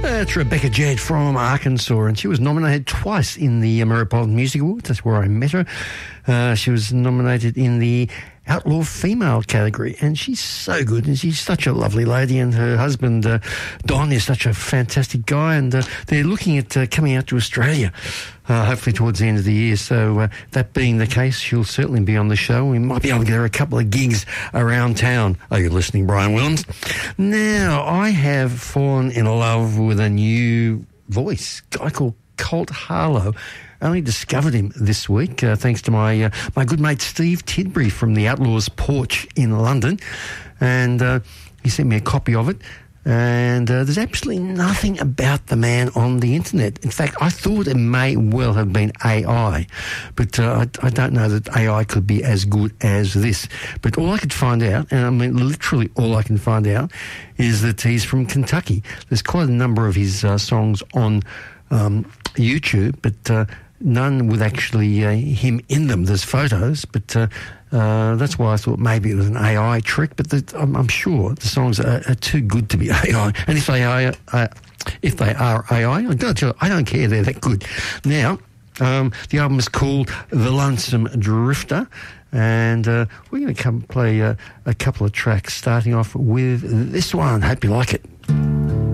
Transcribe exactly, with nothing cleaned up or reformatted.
That's Rebecca Jed from Arkansas, and she was nominated twice in the Metropolitan Music Awards. That's where I met her. Uh, she was nominated in the Outlaw Female category, and she's so good, and she's such a lovely lady, and her husband, uh, Don, is such a fantastic guy, and uh, they're looking at uh, coming out to Australia, uh, hopefully towards the end of the year. So uh, that being the case, she'll certainly be on the show. We might be able to get her a couple of gigs around town. Are you listening, Brian Williams? Now, I have fallen in love with a new voice, a guy called Colt Harlow. I only discovered him this week, uh, thanks to my uh, my good mate Steve Tidbury from the Outlaws Porch in London, and uh, he sent me a copy of it. And uh, there's absolutely nothing about the man on the internet. In fact, I thought it may well have been A I, but uh, I, I don't know that A I could be as good as this. But all I could find out, and I mean literally all I can find out, is that he's from Kentucky. There's quite a number of his uh, songs on um, YouTube, but uh, none with actually uh, him in them. There's photos, but uh, uh, that's why I thought maybe it was an A I trick. But the, I'm, I'm sure the songs are, are too good to be A I. And if they are, uh, if they are A I, I don't, I don't care. They're that good. Now, um, the album is called The Lonesome Drifter, and uh, we're going to come play uh, a couple of tracks, starting off with this one. Hope you like it.